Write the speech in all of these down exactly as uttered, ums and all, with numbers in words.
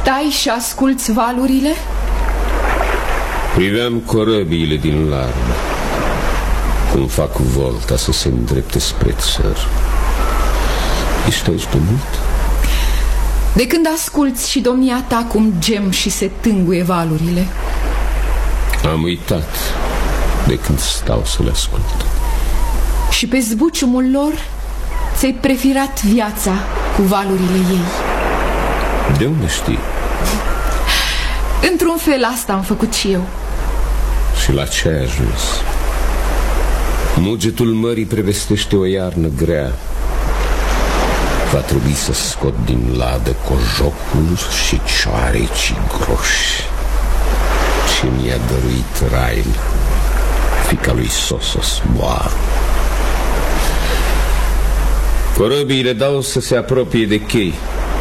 Stai și asculți valurile? Priveam corăbiile din larg, cum fac volta să se îndrepte spre țăr. Ești aici de mult? De când asculți și domnia ta cum gem și se tânguie valurile? Am uitat de când stau să le ascult. Și pe zbuciumul lor ți-ai preferat viața cu valurile ei. De unde știi? Într-un fel asta am făcut și eu. Și la ce ai ajuns? Mugetul mării prevestește o iarnă grea. Va trebui să scot din ladă cojocul și cioarecii groși ce mi-a dăruit Rain, fiica lui Sosos, Boaru. Corăbiile dau să se apropie de chei,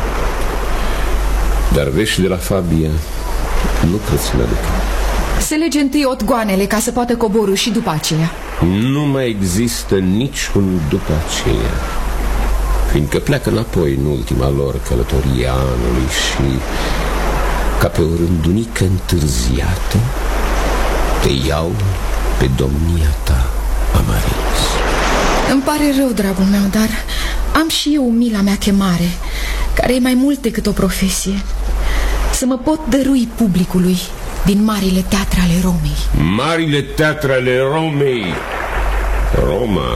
dar vești de la Fabia nu cred să le aducă. Se lege întâi otgoanele ca să poată coborî și după aceea. Nu mai există niciun după aceea, fiindcă pleacă înapoi în ultima lor călătorie a anului și, ca pe o rândunică întârziată, te iau pe domnia ta, Amarilis. Îmi pare rău, dragul meu, dar am și eu mila mea chemare, care e mai mult decât o profesie. Să mă pot dărui publicului din marile teatre ale Romei. Marile teatre ale Romei, Roma,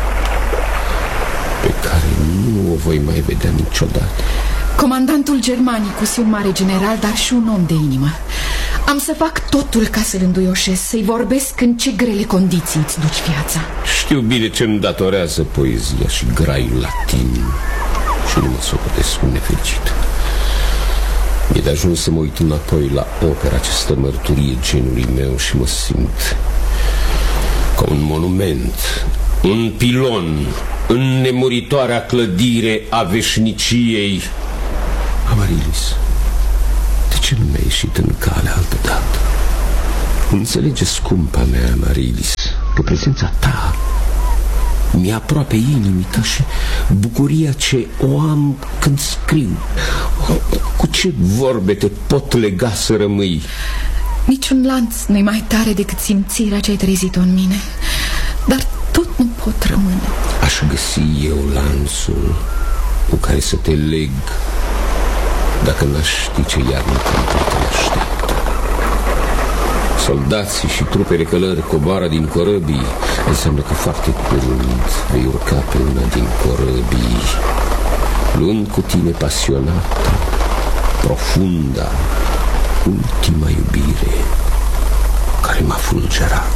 pe care nu o voi mai vedea niciodată. Comandantul Germanicus e un mare general, dar și un om de inimă. Am să fac totul ca să-l înduioșesc, să-i vorbesc în ce grele condiții îți duci viața. Știu bine ce-mi datorează poezia și graiul latin și nu mă socotesc un nefericit. Mi-e de ajuns să mă uit înapoi la opera, această mărturie genului meu, și mă simt ca un monument, un pilon în nemuritoarea clădire a veșniciei. Amarilis, de ce nu mi-ai ieșit în cale altădată? Înțelege, scumpa mea Amarilis, că prezența ta mi-e aproape inimii ta și bucuria ce o am când scriu. Cu ce vorbe te pot lega să rămâi? Niciun lanț nu-i mai tare decât simțirea ce ai trezit-o în mine, dar tot nu pot rămâne. Aș găsi eu lanțul cu care să te leg, dacă n-aș ști ce iarnă câmpul te așteaptă. Soldații și trupele călări coboară din corăbii. Înseamnă că foarte curând vei urca pe una din corăbii, luând cu tine pasionata, profunda, ultima iubire care m-a fulgerat.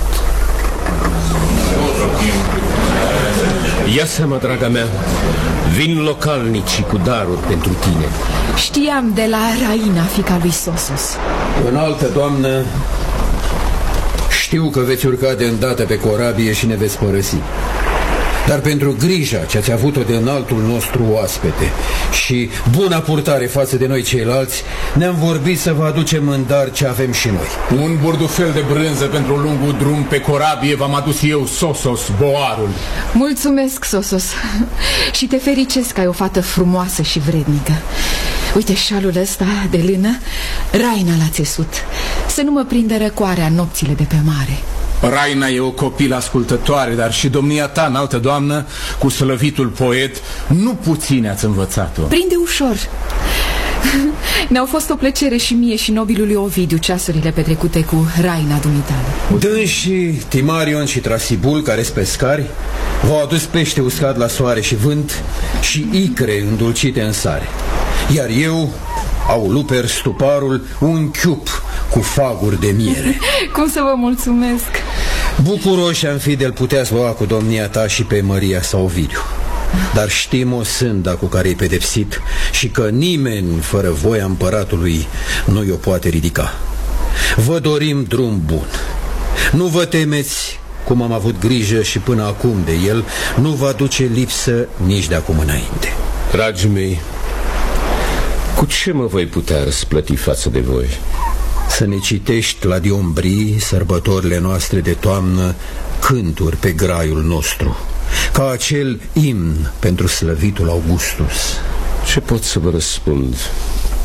Ia seama, draga mea, vin localnicii cu daruri pentru tine. Știam de la Raina, fiica lui Sosos. Înaltă doamnă, știu că veți urca de îndată pe corabie și ne veți părăsi. Dar pentru grija ce ați avut-o de înaltul nostru oaspete și buna purtare față de noi ceilalți, ne-am vorbit să vă aducem în dar ce avem și noi. Un burdufel de brânză pentru lungul drum pe corabie v-am adus eu, Sosos, Boarul. Mulțumesc, Sosos, și te fericesc că ai o fată frumoasă și vrednică. Uite, șalul ăsta de lână, Raina l-a țesut, să nu mă prindă răcoarea nopțile de pe mare. Raina e o copilă ascultătoare, dar și domnia ta, înaltă doamnă, cu slăvitul poet, nu puține ați învățat-o. Prinde ușor. Ne-au fost o plăcere și mie și nobilului Ovidiu ceasurile petrecute cu Raina dumitale. Dânsii, Timarion și Trasibul, care-s pescari, v-au adus pește uscat la soare și vânt și icre îndulcite în sare. Iar eu, au Luper Stuparul, un chiup cu faguri de miere. Cum să vă mulțumesc? Bucuroși am fi de-l puteați lua cu domnia ta și pe Maria sau Ovidiu. Dar știm o sânda cu care e pedepsit și că nimeni fără voia împăratului nu i-o poate ridica. Vă dorim drum bun. Nu vă temeți, cum am avut grijă și până acum de el, nu va duce lipsă nici de acum înainte. Dragii mei, cu ce mă voi putea răsplăti față de voi? Să ne citești la diombrii, sărbătorile noastre de toamnă, cânturi pe graiul nostru, ca acel imn pentru slăvitul Augustus. Ce pot să vă răspund?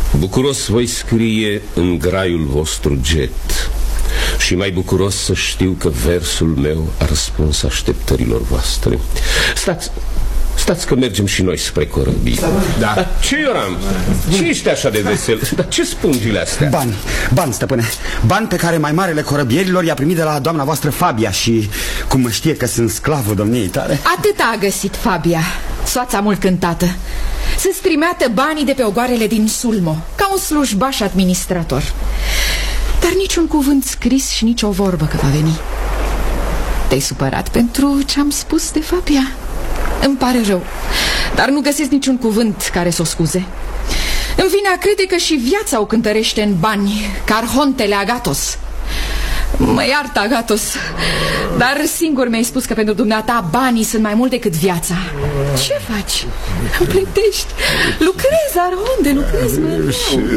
Bucuros voi scrie în graiul vostru jet și mai bucuros să știu că versul meu a răspuns așteptărilor voastre. Stați, stați că mergem și noi spre corăbii. Da. Dar ce, Ioram? Ce ești așa de vesel? Dar ce spungile astea? Bani, bani, stăpâne. Bani pe care mai marele corăbierilor i-a primit de la doamna voastră Fabia. Și cum știe că sunt sclavul domniei tale. Atât a găsit Fabia, soața mult cântată, să-ți trimeată banii de pe ogoarele din Sulmo, ca un slujbaș administrator. Dar niciun cuvânt scris și nici o vorbă că va veni. Te-ai supărat pentru ce-am spus de Fabia? Îmi pare rău, dar nu găsesc niciun cuvânt care să o scuze. Îmi vine a crede că și viața o cântărește în bani, ca arhontele Agatos. Mă iartă, Agatos, dar singur mi-ai spus că pentru dumneata banii sunt mai mult decât viața. Ce faci? Îmi plântești? Lucrezi, Arhonte, lucrezi, mă.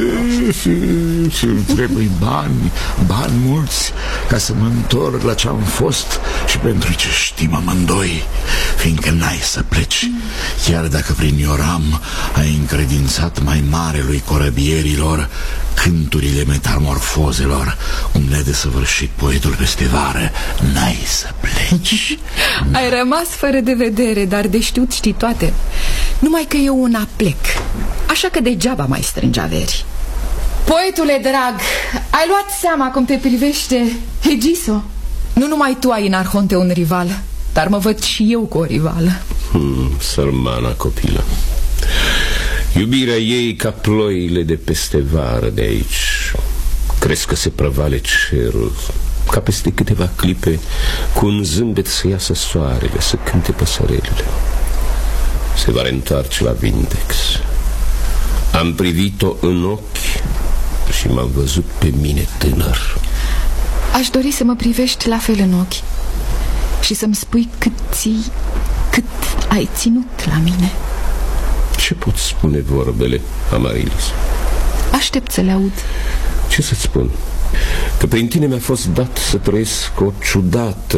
Și trebuie bani, bani mulți, ca să mă întorc la ce-am fost și pentru ce știm amândoi, fiindcă n-ai să pleci. Chiar dacă prin Ioram ai încredințat mai marelui corăbierilor cânturile metamorfozelor, un nedesăvârșit poetul peste vară, n-ai să pleci. Ai rămas fără de vedere, dar de știut știi toate. Numai că eu una plec, așa că degeaba mai strângi averi. Poetule drag, ai luat seama cum te privește Hegiso? Nu numai tu ai în Arhonte un rival, dar mă văd și eu cu o rivală. hmm, Sărmana copilă. Iubirea ei ca ploile de peste vară de aici. Crezi că se prăvale cerul, ca peste câteva clipe, cu un zâmbet să iasă soarele, să cânte păsărelile. Se va reîntoarce la Vindex. Am privit-o în ochi și m-am văzut pe mine tânăr. Aș dori să mă privești la fel în ochi și să-mi spui cât ții, cât ai ținut la mine. Ce pot spune vorbele, Amarilis? Aștept să le aud. Ce să-ți spun? Că prin tine mi-a fost dat să trăiesc o ciudată